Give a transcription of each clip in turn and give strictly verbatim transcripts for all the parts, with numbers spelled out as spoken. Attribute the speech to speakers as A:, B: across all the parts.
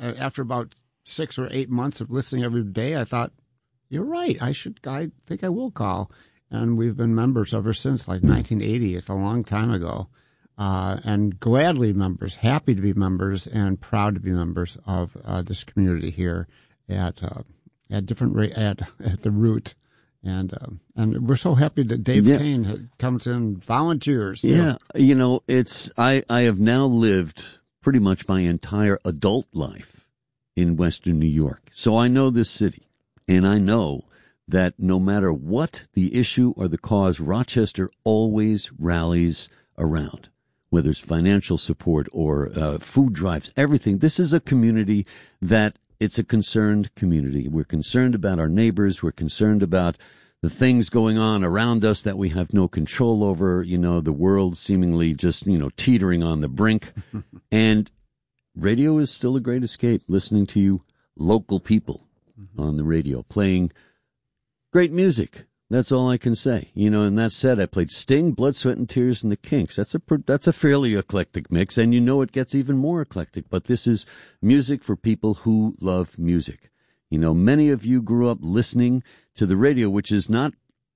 A: after about six or eight months of listening every day, I thought, you're right. I should. I think I will call. And we've been members ever since, like nineteen eighty. It's a long time ago. Uh, and gladly members, happy to be members, and proud to be members of uh, this community here at uh, at different ra- at at the Root. And uh, and we're so happy that Dave
B: yeah.
A: Kane comes in, volunteers.
B: Yeah,
A: know.
B: you know, it's I, I have now lived pretty much my entire adult life in Western New York. So I know this city, and I know that no matter what the issue or the cause, Rochester always rallies around, whether it's financial support or uh, food drives, everything. This is a community that it's a concerned community. We're concerned about our neighbors. We're concerned about the things going on around us that we have no control over, you know, the world seemingly just, you know, teetering on the brink. And radio is still a great escape, listening to you local people mm-hmm. on the radio, playing great music. That's all I can say. You know, and that said, I played Sting, Blood, Sweat, and Tears, and the Kinks. That's a that's a fairly eclectic mix, and you know it gets even more eclectic. But this is music for people who love music. You know, many of you grew up listening to the radio, which is not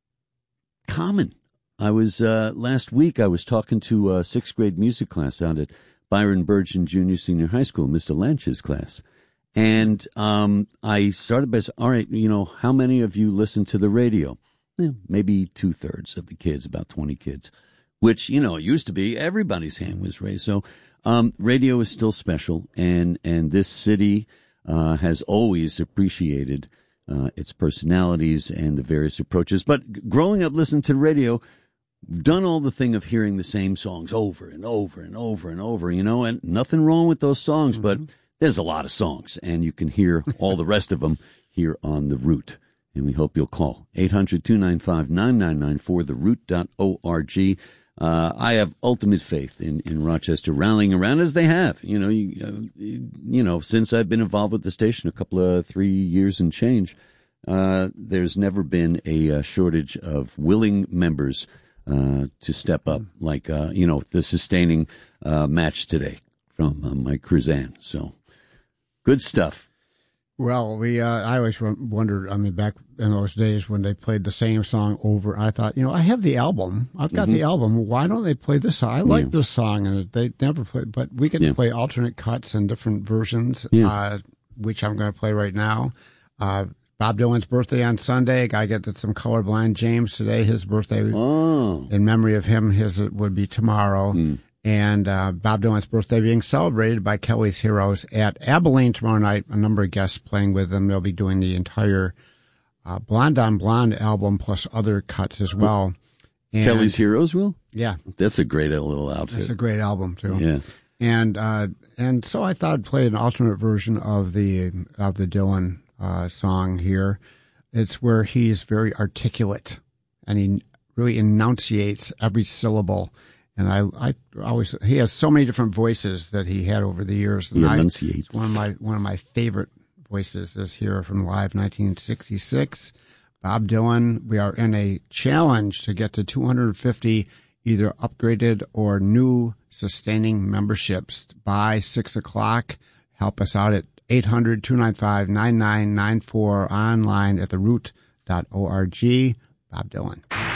B: common. I was, uh, last week, I was talking to a sixth grade music class out at Byron Burgeon Junior Senior High School, Mister Lanch's class. And um, I started by saying, all right, you know, how many of you listen to the radio? Eh, maybe two-thirds of the kids, about twenty kids, which, you know, it used to be everybody's hand was raised. So um, radio is still special, and, and this city uh, has always appreciated uh, its personalities and the various approaches. But growing up listening to the radio, we've done all the thing of hearing the same songs over and over and over and over, you know, and nothing wrong with those songs, mm-hmm. but there's a lot of songs, and you can hear all the rest of them here on The Root. And we hope you'll call eight hundred, two nine five, nine nine nine four, the root dot org. Uh, I have ultimate faith in, in Rochester rallying around, as they have. You know, you, uh, you know, since I've been involved with the station a couple of three years and change, uh, there's never been a, a shortage of willing members uh, to step up, like, uh, you know, the sustaining uh, match today from uh, Mike Cruzan. So good stuff.
A: Well, we uh, I always wondered, I mean, back in those days when they played the same song over, I thought, you know, I have the album. I've got mm-hmm. the album. Why don't they play this song? I like yeah. this song, and they never play, but we get yeah. to play alternate cuts and different versions, yeah. uh, which I'm going to play right now. Uh, Bob Dylan's birthday on Sunday. I get some colorblind James today, his birthday.
B: Oh.
A: In memory of him, his would be tomorrow. Mm. And uh, Bob Dylan's birthday being celebrated by Kelly's Heroes at Abilene tomorrow night. A number of guests playing with them. They'll be doing the entire uh, Blonde on Blonde album plus other cuts as well. And,
B: Kelly's Heroes will?
A: Yeah.
B: That's a great little outfit.
A: It's a great album, too.
B: Yeah.
A: And uh, and so I thought I'd play an alternate version of the, of the Dylan uh, song here. It's where he's very articulate, and he really enunciates every syllable. And I, I always, he has so many different voices that he had over the years. And
B: he enunciates.
A: I, one of my, one of my favorite voices is here from Live nineteen sixty-six. Bob Dylan. We are in a challenge to get to two hundred fifty either upgraded or new sustaining memberships by six o'clock. Help us out at eight hundred, two nine five, nine nine nine four online at the root dot org. Bob Dylan.